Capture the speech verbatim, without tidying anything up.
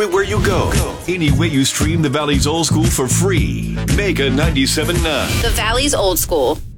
everywhere you go. Any way you stream the Valley's Old School for free. Mega ninety-seven point nine. The Valley's Old School.